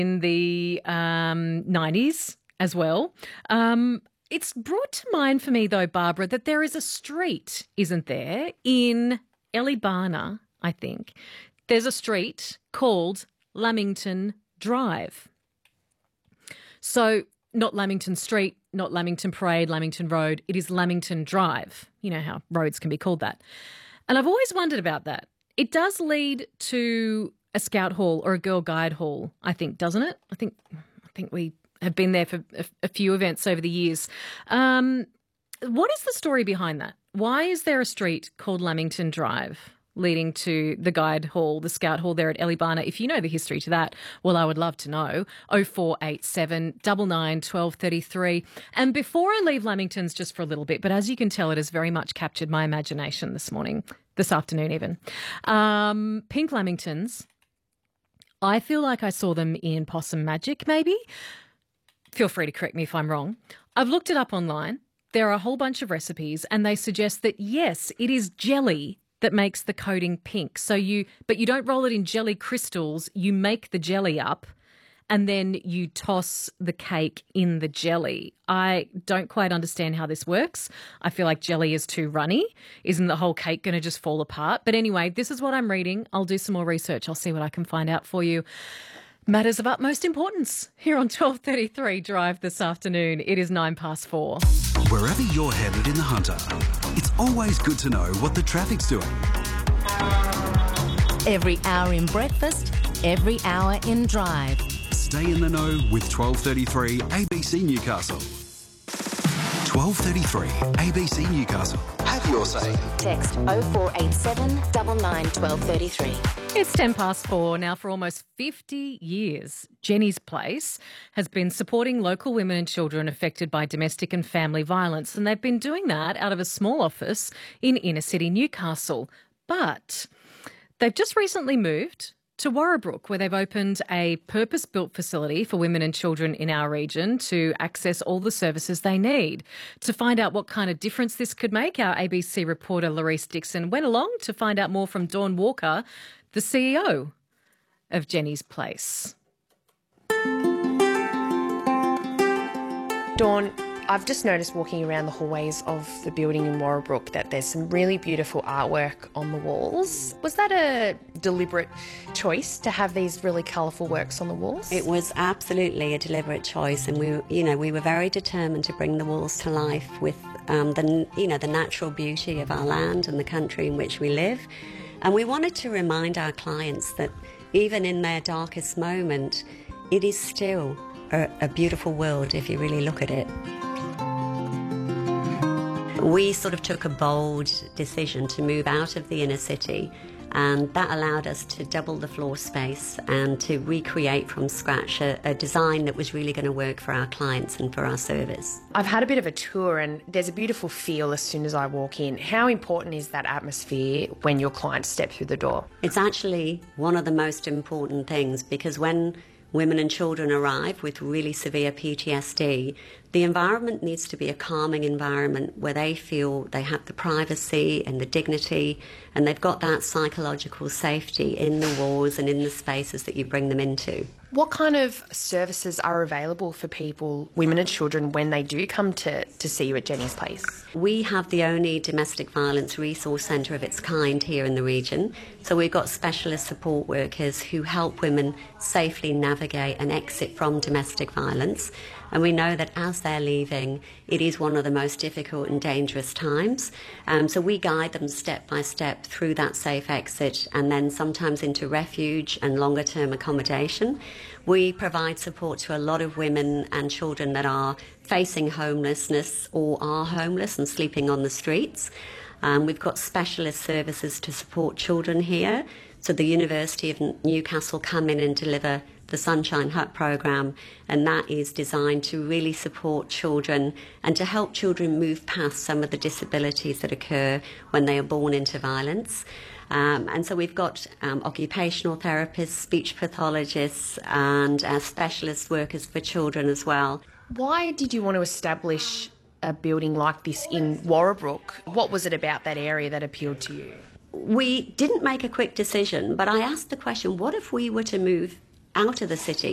in the 90s as well. It's brought to mind for me, though, Barbara, that there is a street, isn't there, in Eleebana, I think. There's a street called Lamington Drive. So not Lamington Street, not Lamington Parade, Lamington Road. It is Lamington Drive. You know how roads can be called that. And I've always wondered about that. It does lead to a scout hall or a girl guide hall, I think, doesn't it? I think we have been there for a few events over the years. What is the story behind that? Why is there a street called Lamington Drive leading to the guide hall, the scout hall there at Eleebana? If you know the history to that, well, I would love to know. 0487 99 1233. And before I leave Lamingtons just for a little bit, but as you can tell, it has very much captured my imagination this afternoon even. Pink Lamingtons. I feel like I saw them in Possum Magic, maybe. Feel free to correct me if I'm wrong. I've looked it up online. There are a whole bunch of recipes and they suggest that, yes, it is jelly that makes the coating pink. But you don't roll it in jelly crystals. You make the jelly up and then you toss the cake in the jelly. I don't quite understand how this works. I feel like jelly is too runny. Isn't the whole cake going to just fall apart? But anyway, this is what I'm reading. I'll do some more research. I'll see what I can find out for you. Matters of utmost importance here on 1233 Drive this afternoon. It is 4:09. Wherever you're headed in the Hunter, it's always good to know what the traffic's doing. Every hour in breakfast, every hour in Drive. Stay in the know with 1233 ABC Newcastle. 1233 ABC Newcastle. Have your say. Text 0487 99 1233. It's 4:10 now. For almost 50 years, Jenny's Place has been supporting local women and children affected by domestic and family violence, and they've been doing that out of a small office in inner city Newcastle. But they've just recently moved to Warrabrook, where they've opened a purpose-built facility for women and children in our region to access all the services they need. To find out what kind of difference this could make, our ABC reporter Larisse Dixon went along to find out more from Dawn Walker, the CEO of Jenny's Place. Dawn, I've just noticed walking around the hallways of the building in Warrabrook that there's some really beautiful artwork on the walls. Was that a deliberate choice to have these really colourful works on the walls? It was absolutely a deliberate choice, and we were very determined to bring the walls to life with the natural beauty of our land and the country in which we live. And we wanted to remind our clients that even in their darkest moment, it is still a beautiful world if you really look at it. We sort of took a bold decision to move out of the inner city, and that allowed us to double the floor space and to recreate from scratch a design that was really going to work for our clients and for our service. I've had a bit of a tour and there's a beautiful feel as soon as I walk in. How important is that atmosphere when your clients step through the door? It's actually one of the most important things, because when women and children arrive with really severe PTSD, the environment needs to be a calming environment where they feel they have the privacy and the dignity, and they've got that psychological safety in the walls and in the spaces that you bring them into. What kind of services are available for people, women and children, when they do come to see you at Jenny's Place? We have the only domestic violence resource centre of its kind here in the region. So we've got specialist support workers who help women safely navigate and exit from domestic violence. And we know that as they're leaving, it is one of the most difficult and dangerous times. So we guide them step by step through that safe exit, and then sometimes into refuge and longer term accommodation. We provide support to a lot of women and children that are facing homelessness or are homeless and sleeping on the streets. We've got specialist services to support children here. So the University of Newcastle come in and deliver the Sunshine Hut program, and that is designed to really support children and to help children move past some of the disabilities that occur when they are born into violence. And so we've got occupational therapists, speech pathologists, and specialist workers for children as well. Why did you want to establish a building like this in Warrabrook? What was it about that area that appealed to you? We didn't make a quick decision, but I asked the question, what if we were to move out of the city